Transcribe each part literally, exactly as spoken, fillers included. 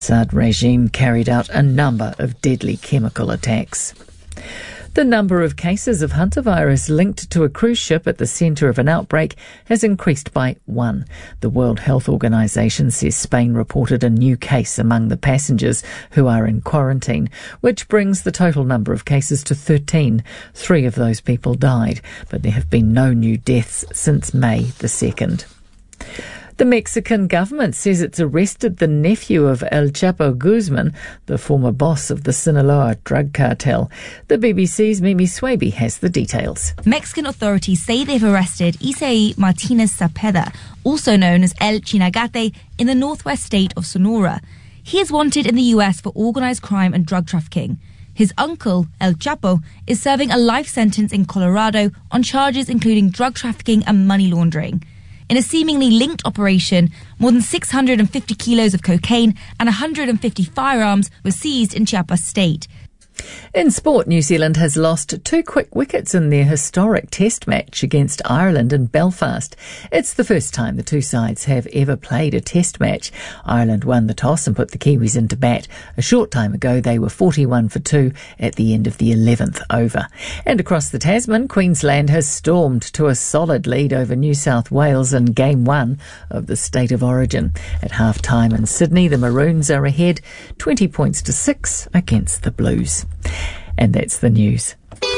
Assad regime carried out a number of deadly chemical attacks. The number of cases of hantavirus linked to a cruise ship at the centre of an outbreak has increased by one. The World Health Organization says Spain reported a new case among the passengers who are in quarantine, which brings the total number of cases to thirteen. Three of those people died, but there have been no new deaths since May the second. The Mexican government says it's arrested the nephew of El Chapo Guzman, the former boss of the Sinaloa drug cartel. The B B C's Mimi Swaby has the details. Mexican authorities say they've arrested Isaí Martinez Cepeda, also known as El Chinagate, in the northwest state of Sonora. He is wanted in the U S for organized crime and drug trafficking. His uncle, El Chapo, is serving a life sentence in Colorado on charges including drug trafficking and money laundering. In a seemingly linked operation, more than six hundred fifty kilos of cocaine and one hundred fifty firearms were seized in Chiapas state. In sport, New Zealand has lost two quick wickets in their historic test match against Ireland in Belfast. It's the first time the two sides have ever played a test match. Ireland won the toss and put the Kiwis into bat. A short time ago, they were forty-one for two at the end of the eleventh over. And across the Tasman, Queensland has stormed to a solid lead over New South Wales in Game one of the State of Origin. At half-time in Sydney, the Maroons are ahead twenty points to six against the Blues. And that's the news.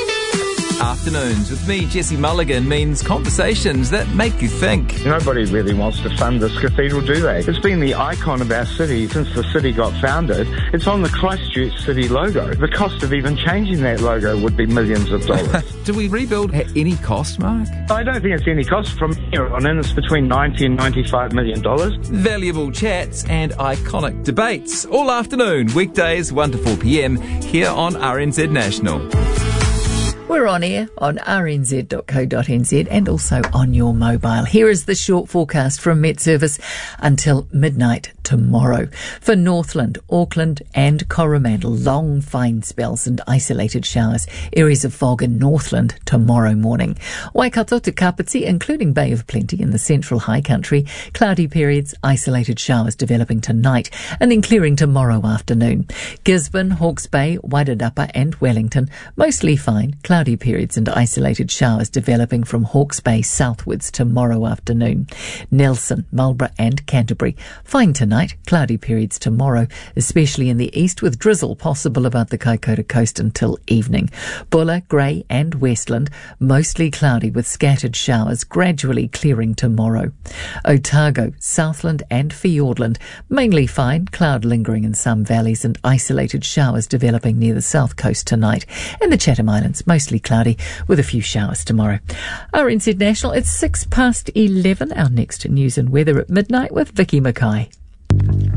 Afternoons with me, Jesse Mulligan, means conversations that make you think. Nobody really wants to fund this cathedral, do they? It's been the icon of our city since the city got founded. It's on the Christchurch City logo. The cost of even changing that logo would be millions of dollars. Do we rebuild at any cost, Mark? I don't think it's any cost. From here on in, it's between ninety and ninety-five million dollars. Valuable chats and iconic debates all afternoon, weekdays one to four p.m. here on R N Z National. We're on air on r n z dot co dot n z and also on your mobile. Here is the short forecast from Met Service until midnight tomorrow. For Northland, Auckland and Coromandel, long fine spells and isolated showers. Areas of fog in Northland tomorrow morning. Waikato to Kapiti, including Bay of Plenty in the central high country. Cloudy periods, isolated showers developing tonight and then clearing tomorrow afternoon. Gisborne, Hawke's Bay, Wairarapa and Wellington, mostly fine. Cloudy periods and isolated showers developing from Hawke's Bay southwards tomorrow afternoon. Nelson, Marlborough and Canterbury, fine tonight, cloudy periods tomorrow, especially in the east with drizzle possible about the Kaikoura coast until evening. Buller, Grey and Westland, mostly cloudy with scattered showers gradually clearing tomorrow. Otago, Southland and Fiordland, mainly fine, cloud lingering in some valleys and isolated showers developing near the south coast tonight. And the Chatham Islands, mostly cloudy with a few showers tomorrow. R N Z National, it's six past eleven. Our next news and weather at midnight with Vicky Mackay.